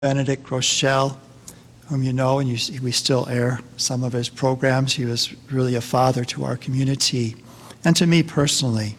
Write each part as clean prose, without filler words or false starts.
Benedict Rochelle, whom you know, and we still air some of his programs. He was really a father to our community and to me personally.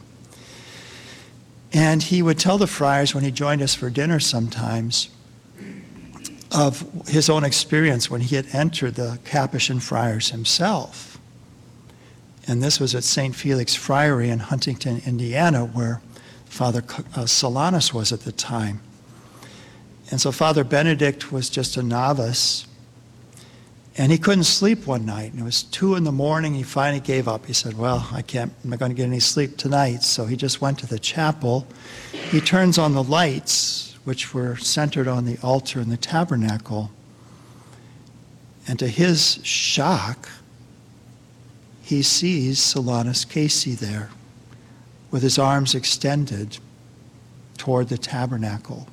And he would tell the friars when he joined us for dinner sometimes of his own experience when he had entered the Capuchin friars himself. And this was at St. Felix Friary in Huntington, Indiana, where Father Solanus was at the time. And so Father Benedict was just a novice, and he couldn't sleep one night. And it was 2 a.m. He finally gave up. He said, well, I'm not going to get any sleep tonight. So he just went to the chapel. He turns on the lights, which were centered on the altar in the tabernacle. And to his shock, he sees Solanus Casey there with his arms extended toward the tabernacle.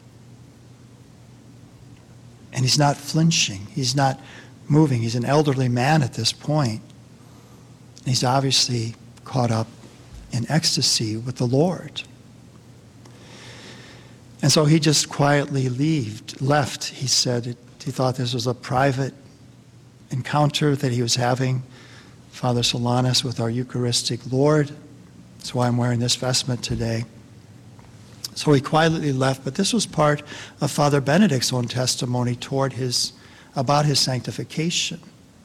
And he's not flinching. He's not moving. He's an elderly man at this point. And he's obviously caught up in ecstasy with the Lord. And so he just quietly left. He said he thought this was a private encounter that he was having, Father Solanus, with our Eucharistic Lord. That's why I'm wearing this vestment today. So he quietly left, but this was part of Father Benedict's own testimony about his sanctification.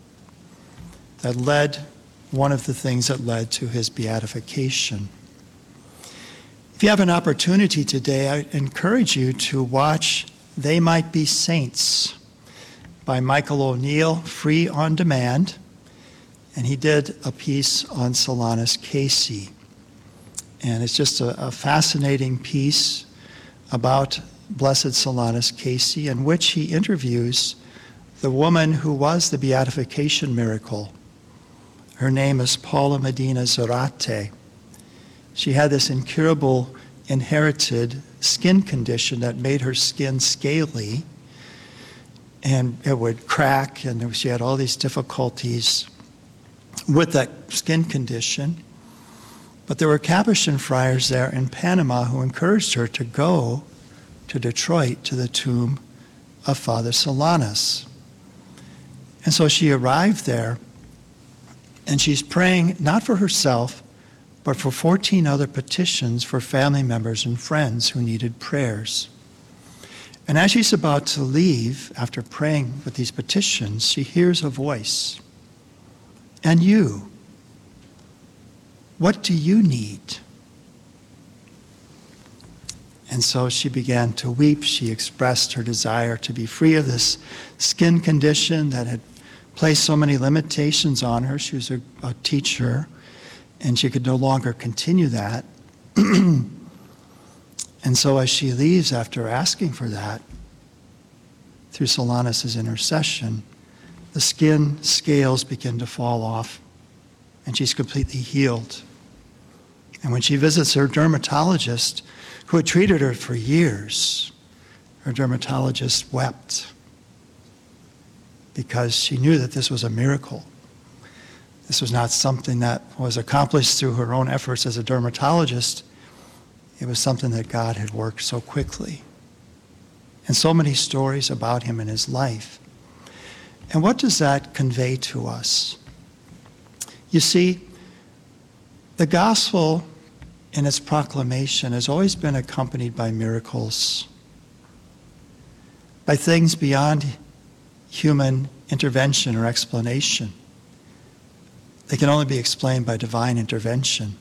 One of the things that led to his beatification. If you have an opportunity today, I encourage you to watch They Might Be Saints by Michael O'Neill, free on demand. And he did a piece on Solanus Casey. And it's just a fascinating piece about Blessed Solanus Casey, in which he interviews the woman who was the beatification miracle. Her name is Paula Medina Zarate. She had this incurable inherited skin condition that made her skin scaly, and it would crack, and she had all these difficulties with that skin condition. But there were Capuchin friars there in Panama who encouraged her to go to Detroit to the tomb of Father Solanus. And so she arrived there, and she's praying not for herself, but for 14 other petitions for family members and friends who needed prayers. And as she's about to leave, after praying with these petitions, she hears a voice. And you, what do you need? And so she began to weep. She expressed her desire to be free of this skin condition that had placed so many limitations on her. She was a teacher, and she could no longer continue that. And so as she leaves after asking for that, through Solanus' intercession, the skin scales begin to fall off, and she's completely healed. And when she visits her dermatologist, who had treated her for years, her dermatologist wept because she knew that this was a miracle. This was not something that was accomplished through her own efforts as a dermatologist. It was something that God had worked so quickly. And so many stories about him and his life. And what does that convey to us? You see, the gospel in its proclamation has always been accompanied by miracles, by things beyond human intervention or explanation. They can only be explained by divine intervention.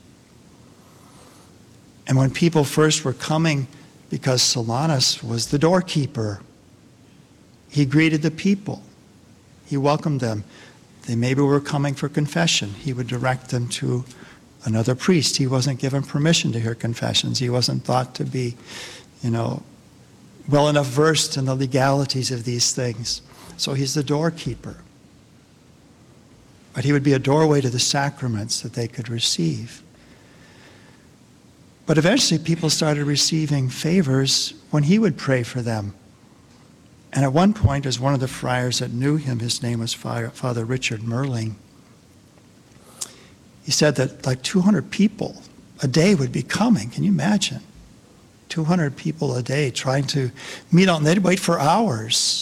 And when people first were coming, because Solanus was the doorkeeper, he greeted the people. He welcomed them. They maybe were coming for confession. He would direct them to another priest. He wasn't given permission to hear confessions. He wasn't thought to be, well enough versed in the legalities of these things. So he's the doorkeeper. But he would be a doorway to the sacraments that they could receive. But eventually people started receiving favors when he would pray for them. And at one point, as one of the friars that knew him, his name was Father Richard Merling, he said that like 200 people a day would be coming. Can you imagine? 200 people a day trying to meet on. They'd wait for hours